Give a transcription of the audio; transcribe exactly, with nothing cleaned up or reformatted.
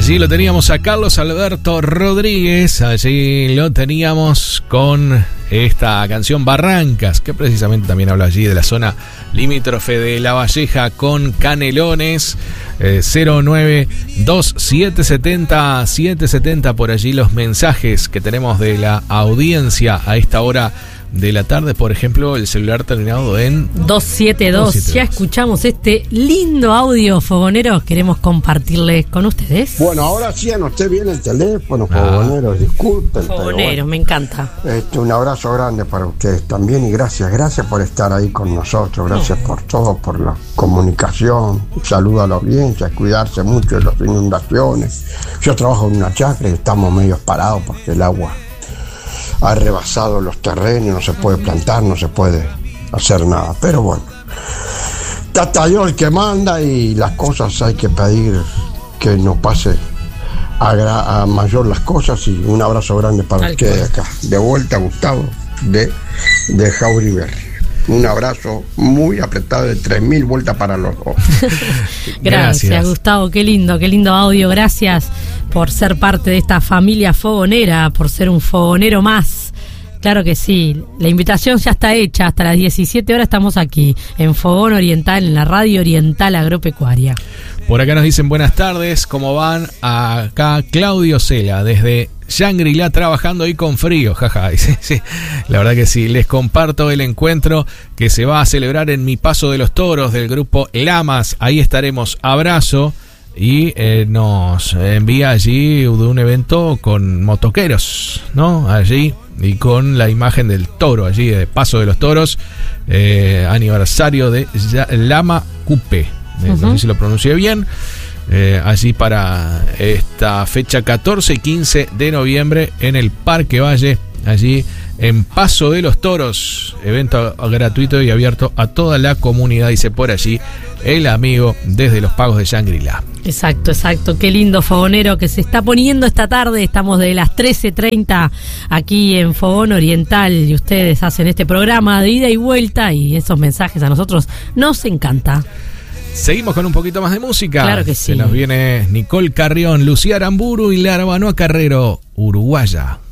Allí lo teníamos a Carlos Alberto Rodríguez, allí lo teníamos con esta canción Barrancas, que precisamente también habla allí de la zona limítrofe de La Valleja con Canelones. eh, cero nueve dos siete siete cero siete siete cero por allí los mensajes que tenemos de la audiencia a esta hora de la tarde. Por ejemplo, el celular terminado en dos siete dos. Ya escuchamos este lindo audio fogonero. Queremos compartirles con ustedes. Bueno, ahora sí anoté bien el teléfono, fogoneros, ah. disculpen. Fogoneros, bueno, me encanta. Este, un abrazo grande para ustedes también y gracias, gracias por estar ahí con nosotros, gracias no. por todo, por la comunicación. Un saludo a la audiencia, cuidarse mucho de las inundaciones. Yo trabajo en una chacra y estamos medio parados porque el agua ha rebasado los terrenos, no se puede plantar, no se puede hacer nada. Pero bueno, está Dios el que manda y las cosas hay que pedir que nos pase a, gra- a mayor las cosas. Y un abrazo grande para Al ustedes acá. De vuelta, Gustavo, de, de Jauriberri. Un abrazo muy apretado de tres mil vueltas para los dos. Gracias, Gracias, Gustavo. Qué lindo, qué lindo audio. Gracias por ser parte de esta familia fogonera, por ser un fogonero más. Claro que sí. La invitación ya está hecha. Hasta las diecisiete horas estamos aquí, en Fogón Oriental, en la Radio Oriental Agropecuaria. Por acá nos dicen buenas tardes. ¿Cómo van? Acá Claudio Cela, desde Shangri-La, trabajando ahí con frío, jaja. Sí, sí, la verdad que sí. Les comparto el encuentro que se va a celebrar en Mi Paso de los Toros del grupo Lamas. Ahí estaremos. Abrazo. Y eh, nos envía allí de un evento con motoqueros, ¿no? Allí, y con la imagen del toro, allí de Paso de los Toros, eh, aniversario de Lama Cupé. Uh-huh. No sé si lo pronuncié bien. Eh, allí para esta fecha catorce y quince de noviembre en el Parque Valle, allí en Paso de los Toros, evento gratuito y abierto a toda la comunidad, dice por allí el amigo desde los Pagos de Shangri-La. Exacto, exacto, qué lindo fogonero que se está poniendo esta tarde. Estamos de las trece treinta aquí en Fogón Oriental y ustedes hacen este programa de ida y vuelta y esos mensajes a nosotros nos encanta. Seguimos con un poquito más de música. Claro que sí. Se nos viene Nicole Carrión, Lucía Aramburu y Larvanoa Carrero, Uruguaya.